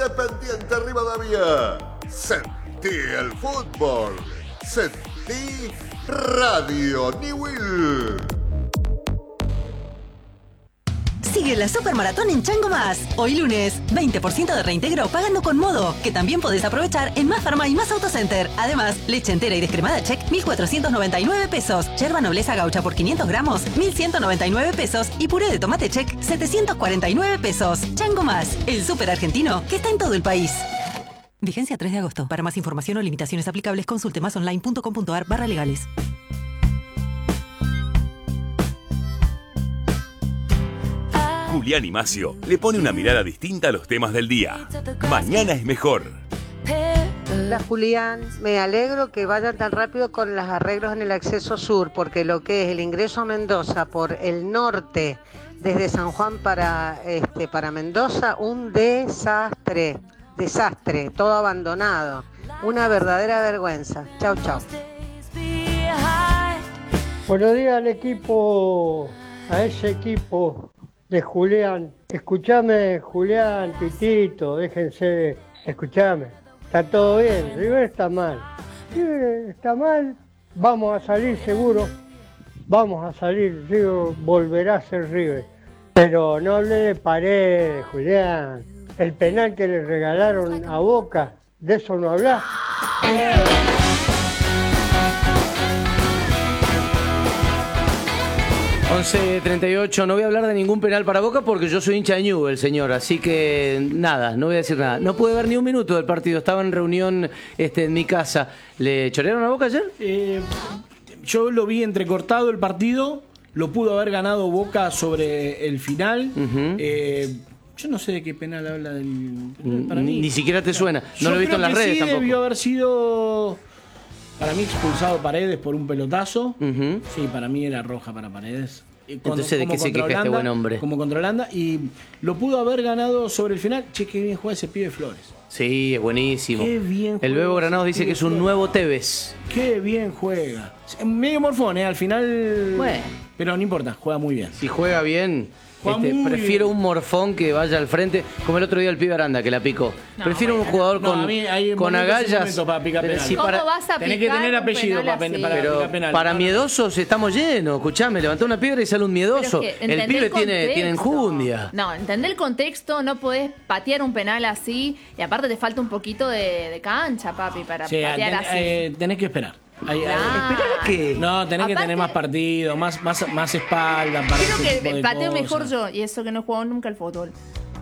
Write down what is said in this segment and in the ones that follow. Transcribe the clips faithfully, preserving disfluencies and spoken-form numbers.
Independiente Rivadavia. Sentí el fútbol. Sentí Radio Newell. Sigue la Supermaratón en Chango Más. Hoy lunes, veinte por ciento de reintegro pagando con Modo, que también podés aprovechar en Más Farma y Más Autocenter. Además, leche entera y descremada Check, mil cuatrocientos noventa y nueve pesos. Yerba Nobleza Gaucha por quinientos gramos, mil ciento noventa y nueve pesos. Y puré de tomate Check, setecientos cuarenta y nueve pesos. Chango Más, el súper argentino que está en todo el país. Vigencia tres de agosto. Para más información o limitaciones aplicables, consulte másonline.com.ar barra legales. Julián y Macio le pone una mirada distinta a los temas del día. Mañana es mejor. Hola Julián, me alegro que vayan tan rápido con los arreglos en el acceso sur, porque lo que es el ingreso a Mendoza por el norte, desde San Juan para, este, para Mendoza, un desastre, desastre, todo abandonado, una verdadera vergüenza. Chau, chau. Buenos días al equipo, a ese equipo de Julián. Escúchame, Julián, Titito, déjense, escúchame. Está todo bien, River está mal. River está mal, vamos a salir seguro. Vamos a salir, River volverá a ser River. Pero no hablé de Paredes, Julián. El penal que le regalaron a Boca, de eso no hablás. once treinta y ocho, no voy a hablar de ningún penal para Boca porque yo soy hincha de Newell, señor, así que nada, no voy a decir nada. No pude ver ni un minuto del partido, estaba en reunión este, en mi casa. ¿Le chorearon a Boca ayer? Eh, yo lo vi entrecortado el partido, lo pudo haber ganado Boca sobre el final. Uh-huh. eh, yo no sé de qué penal habla del... Para mí, ni siquiera te suena, no yo lo he visto en las redes sí tampoco. Debió haber sido... Para mí expulsado Paredes por un pelotazo. Uh-huh. Sí, para mí era roja para Paredes. Entonces, ¿de qué se queja este buen hombre? Como contra Holanda. Y lo pudo haber ganado sobre el final. Che, qué bien juega ese pibe Flores. Sí, es buenísimo. Qué bien el Bebo Granados dice que es un Flores. Nuevo Tevez. Qué bien juega. Medio morfón, ¿eh? Al final... Bueno. Pero no importa, juega muy bien. Si juega bien... Este, prefiero bien. Un morfón que vaya al frente, como el otro día el pibe Aranda que la picó. No, prefiero bueno, un jugador no, con, mí, con agallas. Para picar penal. Si para, ¿Cómo vas a tenés que tener apellido para, para, para pero picar penal. Para miedosos estamos llenos. Escuchame, levantó una piedra y sale un miedoso. Es que, el pibe el tiene, tiene enjundia. No, entendé el contexto, no podés patear un penal así. Y aparte te falta un poquito de, de cancha, papi, para sí, patear ten, así. Eh, tenés que esperar. Ay, ah, ¿Esperar qué? No, tenés Aparte, que tener más partido, más, más, más espalda. Para creo que pateo mejor yo, y eso que no he jugado nunca al fútbol.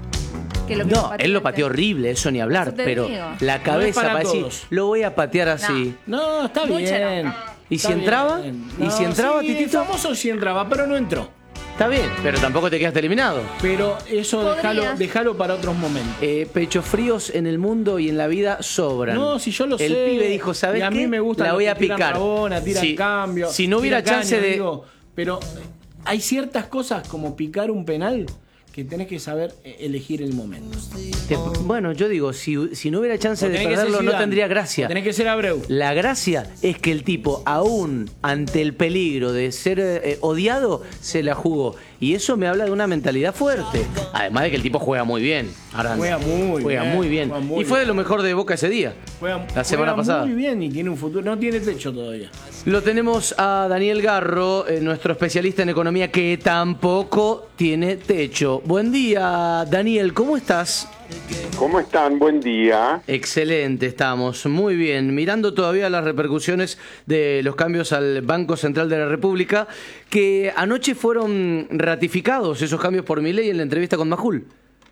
Que lo que no, él lo pateó horrible, eso ni hablar, eso pero digo. La cabeza no para, para decir, lo voy a patear así. No, no está Mucho bien. No. ¿Y está si entraba? Bien. ¿Y no, si entraba, sí, Titito? Famoso si entraba, pero no entró. Está bien, pero tampoco te quedaste eliminado. Pero eso déjalo, déjalo para otros momentos. Eh, pechos fríos en el mundo y en la vida sobran. No, si yo lo el sé. El pibe dijo, ¿sabes qué? A mí me gusta la voy a picar. Rabona, tiran si, cambio. Si no hubiera chance caña, de... Digo, pero hay ciertas cosas como picar un penal que tenés que saber elegir el momento. Te, bueno, yo digo, si, si no hubiera chance de perderlo, no tendría gracia. Tenés que ser Abreu. La gracia es que el tipo, aún ante el peligro de ser eh, odiado, se la jugó. Y eso me habla de una mentalidad fuerte. Además de que el tipo juega muy bien. Aranda. Juega muy juega bien. Muy bien. Juega muy y fue bien. de lo mejor de Boca ese día. Juega, la semana juega pasada. Muy bien y tiene un futuro. No tiene techo todavía. Lo tenemos a Daniel Garro, eh, nuestro especialista en economía, que tampoco tiene techo. Buen día, Daniel. ¿Cómo estás? ¿Cómo están? Buen día. Excelente, estamos muy bien. Mirando todavía las repercusiones de los cambios al Banco Central de la República, que anoche fueron ratificados esos cambios por Milei en la entrevista con Majul.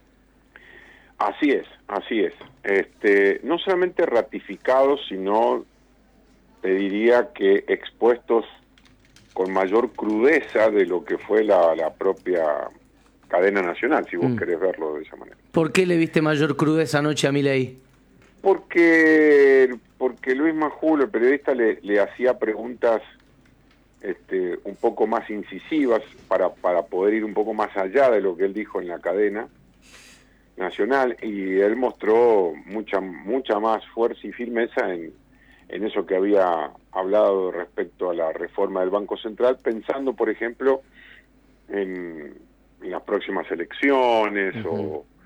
Así es, así es. Este, no solamente ratificados, sino te diría que expuestos con mayor crudeza de lo que fue la, la propia cadena nacional, si vos mm. querés verlo de esa manera. ¿Por qué le viste mayor crudeza anoche a Milei? Porque, porque Luis Majul, el periodista, le, le hacía preguntas este, un poco más incisivas para, para poder ir un poco más allá de lo que él dijo en la cadena nacional, y él mostró mucha mucha más fuerza y firmeza en, en eso que había hablado respecto a la reforma del Banco Central, pensando, por ejemplo, en, en las próximas elecciones uh-huh. o